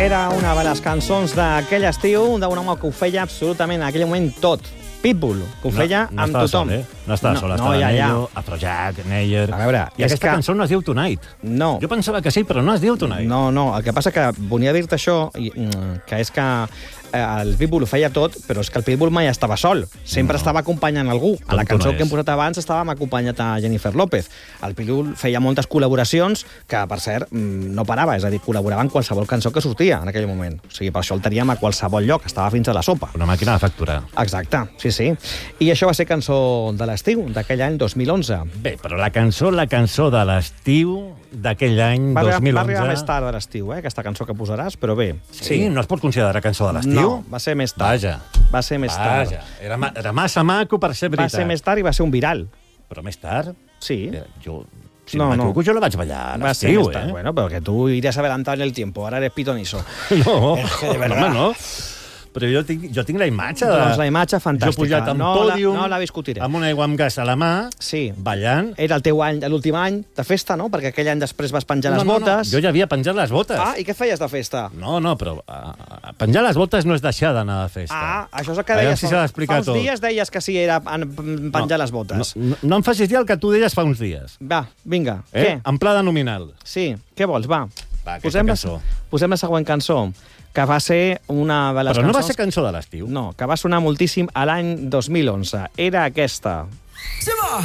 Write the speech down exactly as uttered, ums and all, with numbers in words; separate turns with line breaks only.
Era una de les cançons d'aquell estiu d'un home que ho feia absolutament en aquell moment tot. Pitbull, que ho feia
no, no
amb tothom.
Sol, eh? No estava
No,
sol,
no,
estava
ja, ja.
Nello, Afrojack, Neyer...
A veure,
I
és
aquesta
que-
cançó no es diu Tonight.
No.
Jo pensava que sí, però no es diu Tonight.
No, no, el que passa que volia dir-te això, i, mm, que és que eh, el Pitbull ho feia tot, però és que el Pitbull mai estava sol. Sempre
No.
estava acompanyant algú. A la
Tonto
cançó
no
que hem
és.
posat abans estàvem acompanyat a Jennifer López. El Pitbull feia moltes col·laboracions que, per cert, mm, no parava. És a dir, col·laborava en qualsevol cançó que sortia en aquell moment. O sigui, per això el teníem a qualsevol lloc. Estava fins a la sopa.
Una màquina de facturar.
Exacte, sí, sí. I això va ser cançó de l'estiu, d'aquell any dos mil onze.
Bé, però la cançó, la cançó de l'estiu d'aquell any
Va,
dos
arribar-
mil
va
onze...
arribar més tard de l'estiu, eh, aquesta cançó que posaràs, però bé.
Sí, no es pot considerar cançó de l'estiu?
No, va ser més tard.
Vaja.
Va ser més tard.
Vaja. Era, ma era massa maco per ser
Va
veritat.
ser més tard i va ser un viral.
Però més tard?
Sí.
Eh, Jo, si
No,
no,
no.
m'equivoco, jo la vaig ballar a
Va ser
l'estiu,
més tard.
eh?
Bueno, pero que tú irías adelantado en el tiempo. Ahora eres pitoniso.
No,
És que de verdad.
home, no. Però jo tinc, jo tinc la imatge de...
Doncs la imatge fantàstica.
Jo pujat en
No la-
pòdium,
no la discutiré.
amb una aigua amb gas a la mà,
Sí.
ballant...
Era el teu any, l'últim any de festa, no? Perquè aquell any després vas penjar les
no, no,
botes.
No, jo ja havia penjat les botes.
Ah, i què feies de festa?
No, no, però uh, penjar les botes no és deixar d'anar de festa.
Ah, això és el que
Aviam
deies.
si s'ha d'explicar
fa uns
tot.
dies deies que sí era en- penjar les botes.
No, no, no em facis dir el que tu deies fa uns dies.
Va, vinga.
Eh?
Què?
En pla de nominal.
Sí, què vols? Va.
Va, aquesta
posem,
cançó.
La, posem la següent cançó, que va ser una de les
Però no va
cançons...
ser cançó de l'estiu.
No, que va sonar moltíssim a l'any dos mil onze. Era aquesta.